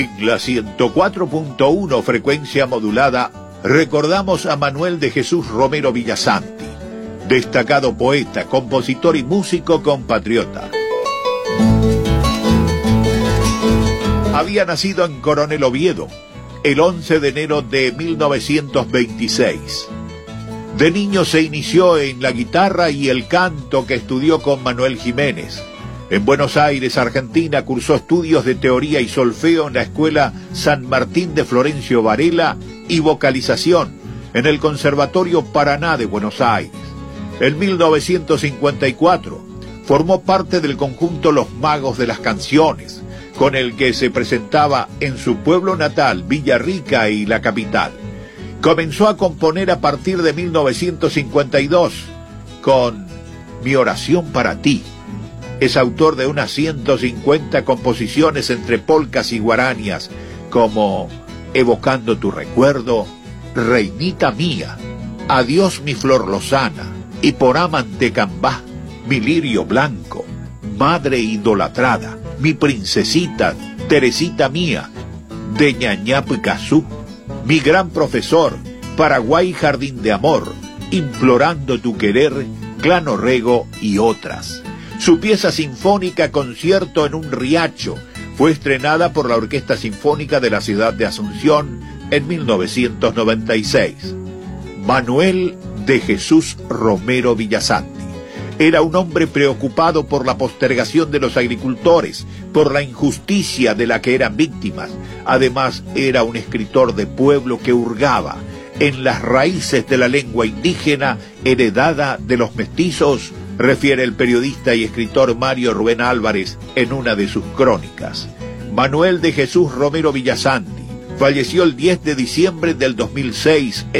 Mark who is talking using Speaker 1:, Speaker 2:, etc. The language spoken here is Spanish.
Speaker 1: En la 104.1 frecuencia modulada, recordamos a Manuel de Jesús Romero Villasanti, destacado poeta, compositor y músico compatriota. Había nacido en Coronel Oviedo el 11 de enero de 1926. De niño se inició en la guitarra y el canto, que estudió con Manuel Jiménez. En Buenos Aires, Argentina, cursó estudios de teoría y solfeo en la Escuela San Martín de Florencio Varela y vocalización en el Conservatorio Paraná de Buenos Aires. En 1954 formó parte del conjunto Los Magos de las Canciones, con el que se presentaba en su pueblo natal, Villarrica, y la capital. Comenzó a componer a partir de 1952 con Mi oración para ti. Es autor de unas 150 composiciones entre polcas y guaranías, como Evocando tu recuerdo, Reinita mía, Adiós mi flor lozana, y por Amantecambá, Mi lirio blanco, Madre idolatrada, Mi princesita, Teresita mía, de Ñañapcazú, Mi gran profesor, Paraguay jardín de amor, Implorando tu querer, Clano Rego y otras. Su pieza sinfónica Concierto en un riacho fue estrenada por la Orquesta Sinfónica de la ciudad de Asunción en 1996. Manuel de Jesús Romero Villasanti era un hombre preocupado por la postergación de los agricultores, por la injusticia de la que eran víctimas. Además, era un escritor de pueblo que hurgaba en las raíces de la lengua indígena heredada de los mestizos, refiere el periodista y escritor Mario Rubén Álvarez en una de sus crónicas. Manuel de Jesús Romero Villasanti falleció el 10 de diciembre del 2006